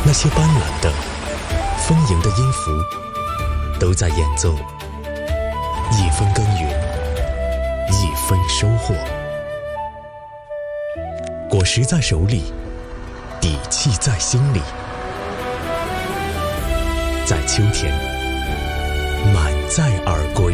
那些斑斓的、丰盈的音符，都在演奏一分耕耘，一分收获。果实在手里，底气在心里。在秋天，满载而归。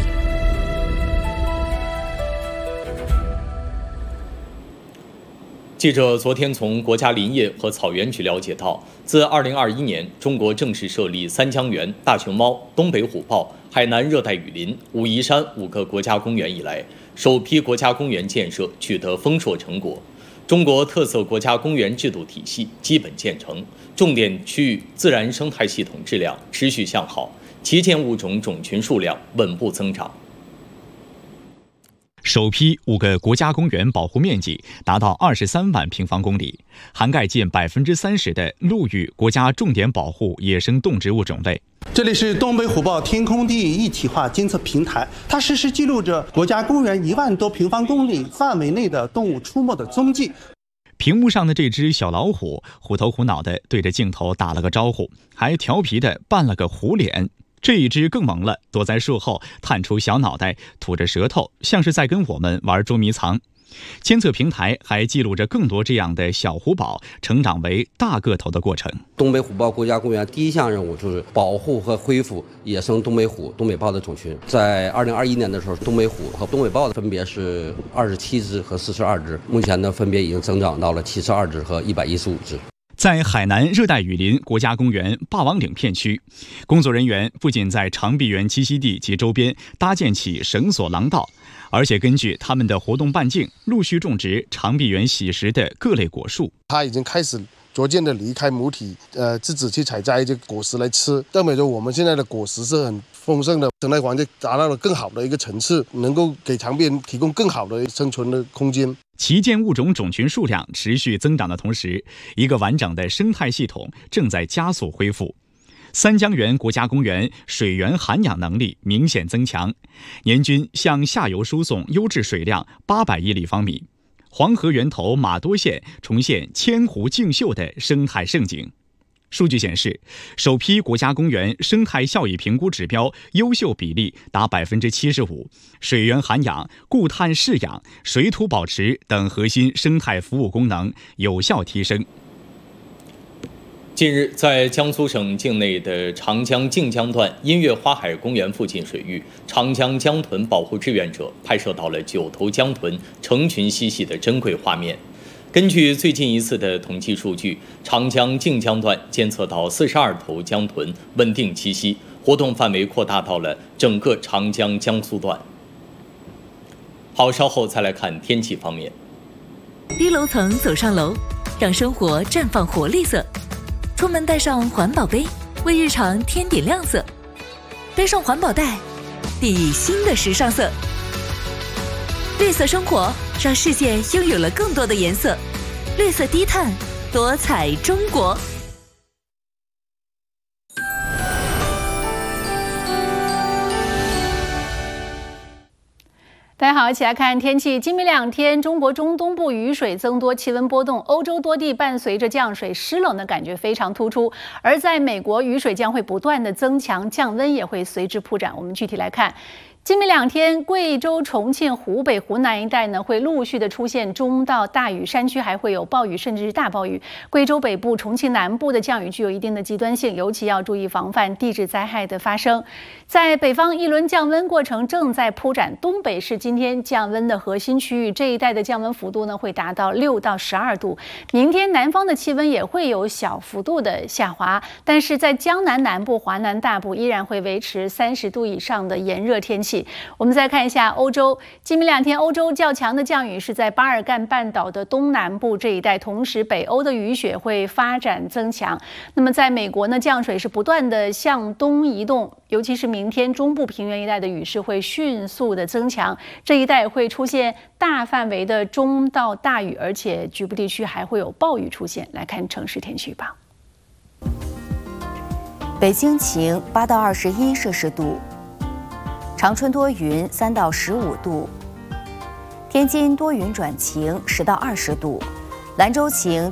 记者昨天从国家林业和草原局了解到，自2021年中国正式设立三江源、大熊猫、东北虎豹、海南热带雨林、武夷山5个国家公园以来，首批国家公园建设取得丰硕成果。中国特色国家公园制度体系基本建成，重点区域自然生态系统质量持续向好，旗舰物种种群数量稳步增长。 首批5个国家公园保护面积达到23万平方公里，涵盖近30%的陆域国家重点保护野生动植物种类。 这里是东北虎豹天空地一体化监测平台，它实时记录着国家公园1万多平方公里范围内的动物出没的踪迹。 屏幕上的这只小老虎，虎头虎脑的对着镜头打了个招呼，还调皮的扮了个虎脸。这一只更萌了，躲在树后探出小脑袋，吐着舌头，像是在跟我们玩捉迷藏。监测平台还记录着更多这样的小虎宝成长为大个头的过程。 东北虎豹国家公园第一项任务就是保护和恢复野生东北虎、东北豹的种群。在2021年的时候，东北虎和东北豹分别是27只和42只，目前呢分别已经增长到了72只和115只。 在海南热带雨林国家公园霸王岭片区，工作人员不仅在长臂猿栖息地及周边搭建起绳索廊道，而且根据他们的活动半径，陆续种植长臂猿喜食的各类果树。 它已经开始逐渐的离开母体，自己去采摘这个果实来吃，代表着我们现在的果实是很丰盛的，生态环境达到了更好的一个层次，能够给长臂猿提供更好的生存的空间。 旗舰物种种群数量持续增长的同时，一个完整的生态系统正在加速恢复。三江源国家公园水源涵养能力明显增强，年均向下游输送优质水量800亿立方米。黄河源头马多县重现千湖竞秀的生态盛景。数据显示，首批国家公园生态效益评估指标优秀比例达75%，水源涵养、固碳饲养、水土保持等核心生态服务功能有效提升。 近日，在江苏省境内的长江静江段音乐花海公园附近水域，长江江豚保护志愿者拍摄到了9头江豚成群嬉戏的珍贵画面。根据最近一次的统计数据，长江静江段监测到42头江豚稳定栖息，活动范围扩大到了整个长江江苏段。好，稍后再来看天气方面。 低楼层走上楼，让生活绽放活力色。出门带上环保杯，为日常添点亮色。背上环保袋，砥砺新的时尚色。绿色生活让世界拥有了更多的颜色，绿色低碳，多彩中国。 大家好，一起来看天气。今明2天，中国中东部雨水增多，气温波动。欧洲多地伴随着降水，湿冷的感觉非常突出。而在美国，雨水将会不断的增强，降温也会随之铺展。我们具体来看。今明2天，贵州、重庆、湖北、湖南一带呢会陆续的出现中到大雨，山区还会有暴雨甚至是大暴雨。贵州北部、重庆南部的降雨具有一定的极端性，尤其要注意防范地质灾害的发生。在北方，一轮降温过程正在铺展，东北是今天降温的核心区域，这一带的降温幅度呢会达到6到12度。明天南方的气温也会有小幅度的下滑，但是在江南南部、华南大部依然会维持30度以上的炎热天气。我们再看一下欧洲，今明2天，欧洲较强的降雨是在巴尔干半岛的东南部这一带，同时北欧的雨雪会发展增强。那么在美国呢，降水是不断的向东移动，尤其是明天中部平原一带的雨势会迅速的增强，这一带会出现大范围的中到大雨，而且局部地区还会有暴雨出现。来看城市天气预报。 北京晴8到21摄氏度，长春多云3到15度，天津多云转晴10到20度，兰州晴